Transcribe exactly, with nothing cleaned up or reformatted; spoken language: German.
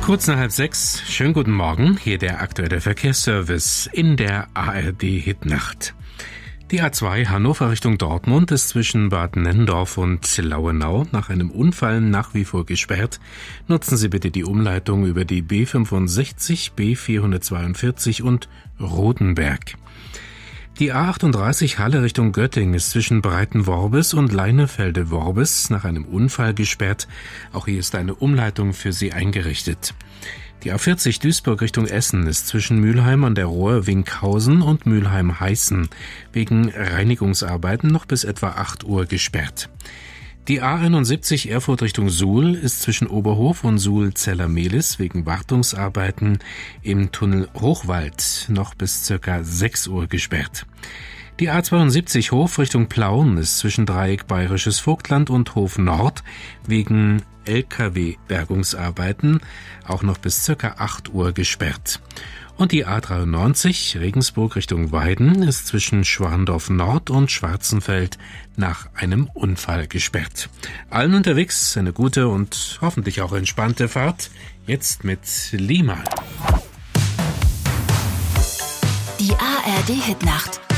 Kurz nach halb sechs, schönen guten Morgen, hier der aktuelle Verkehrsservice in der A R D-Hitnacht. Die A zwei Hannover Richtung Dortmund ist zwischen Bad Nenndorf und Lauenau nach einem Unfall nach wie vor gesperrt. Nutzen Sie bitte die Umleitung über die B fünfundsechzig, B vierhundertzweiundvierzig und Rodenberg. Die A achtunddreißig Halle Richtung Göttingen ist zwischen Breitenworbis und Leinefelde-Worbis nach einem Unfall gesperrt. Auch hier ist eine Umleitung für Sie eingerichtet. Die A vierzig Duisburg Richtung Essen ist zwischen Mülheim an der Ruhr Winkhausen und Mülheim-Heißen wegen Reinigungsarbeiten noch bis etwa acht Uhr gesperrt. Die A einundsiebzig Erfurt Richtung Suhl ist zwischen Oberhof und Suhl-Zellermehlis wegen Wartungsarbeiten im Tunnel Hochwald noch bis circa sechs Uhr gesperrt. Die A zweiundsiebzig Hof Richtung Plauen ist zwischen Dreieck Bayerisches Vogtland und Hof Nord wegen L K W-Bergungsarbeiten auch noch bis circa acht Uhr gesperrt. Und die A dreiundneunzig Regensburg Richtung Weiden ist zwischen Schwandorf Nord und Schwarzenfeld nach einem Unfall gesperrt. Allen unterwegs eine gute und hoffentlich auch entspannte Fahrt. Jetzt mit Lima. Die A R D-Hitnacht.